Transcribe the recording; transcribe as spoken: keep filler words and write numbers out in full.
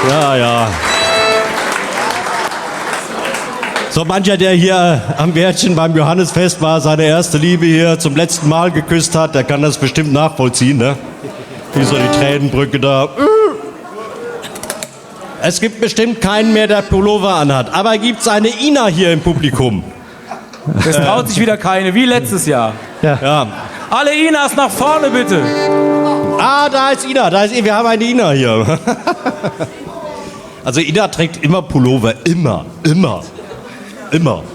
Ja, ja. So mancher, der hier am Wärtchen beim Johannesfest war, seine erste Liebe hier zum letzten Mal geküsst hat, der kann das bestimmt nachvollziehen, ne? Wie so die Tränenbrücke da. Es gibt bestimmt keinen mehr, der Pullover anhat. Aber gibt's eine Ina hier im Publikum? Es traut sich wieder keine, wie letztes Jahr. Ja. ja. Alle Inas nach vorne, bitte. Ah, da ist Ina, da ist Ina. Wir haben eine Ina hier. Also Ina trägt immer Pullover, immer, immer, immer.